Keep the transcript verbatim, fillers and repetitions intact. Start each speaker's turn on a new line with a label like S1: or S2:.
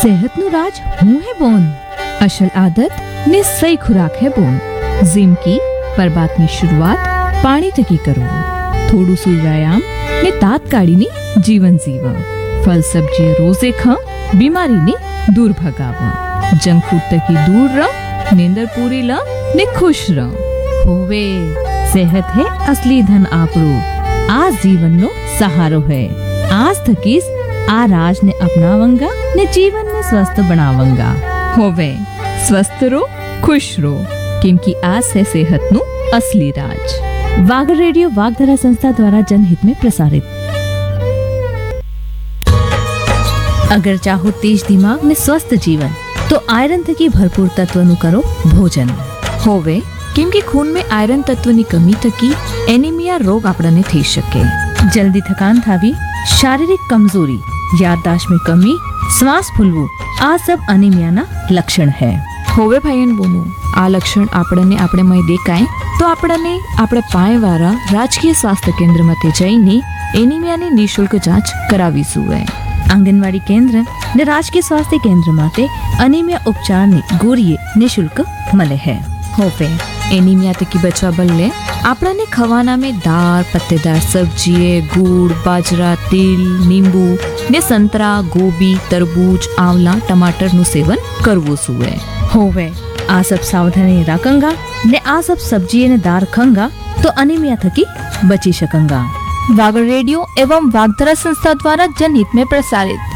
S1: સેહતનું રાજ હું હે બોન. અસલ આદત ને સહી ખુરાક હે બોન. जिम की पर बात ની શરૂઆત પાણી થકી કરવું. થોડું સુ વ્યાયામ ને તાત્કાલિની જીવન જીવવા. ફલ સબ્જી રોજે ખા બીમારીને દૂર ભગાવવા. જંક ફૂડ થકી દૂર રહ, નીંદર પૂરી લ ને ખુશ રહ. હોવે સેહત હે અસલી ધન આપણું. આ જીવનનો સહારો હે. આજ થકી આ રાજને અપનાવંગા ને જીવનને સ્વસ્થ બનાવંગા. હોવે સ્વસ્થ રહો, ખુશ રહો, કેમ कि आज है सेहत नु असली राज. वागर रेडियो वागधारा संस्था द्वारा जनहित में प्रसारित. अगर चाहो तेज दिमाग ने स्वस्थ जीवन तो आयरन थकी भरपूर तत्व नु करो भोजन. होवे केम कि खून में आयरन तत्व ની કમી થકી એનિમિયા રોગ આપણને થઈ શકે. જલ્દી થકાન થાવી, શારીરિક કમજોરી, યાદદાश्त में कमी, શ્વાસ ફૂલવું, આ सब એનિમિયાના લક્ષણ है.
S2: હોવે ભાઈન બોનું આ લક્ષણ આપણને આપણે મય દેખાય તો આપણને આપણે પાયવાળા રાજકીય સ્વાસ્થ્ય કેન્દ્રમાં તે જઈને એનિમિયાની નિઃશુલ્ક જાંચ કરાવી સુવે.
S1: આંગણવાડી કેન્દ્ર ને રાજકીય સ્વાસ્થ્ય કેન્દ્ર માટે એનિમિયા ઉપચારની ગોળીએ નિઃશુલ્ક મળે है.
S2: હોવે એનિમિયા થકી બચવા બદલે આપણને ખવાના में દાળ, પત્तेदार सब्जी, गुड़, बाजरा, तिल, नींबू ने संतरा, गोभी, तरबूज, आंवला, टमाटर નું સેવન કરવું સુવે.
S1: होवे आ सब सावधानी रखंगा ने आ सब सब्जी ने दार खंगा तो अनीमिया थकी बची सकंगा.
S2: वागर रेडियो एवं वागधारा संस्था द्वारा जनहित में प्रसारित.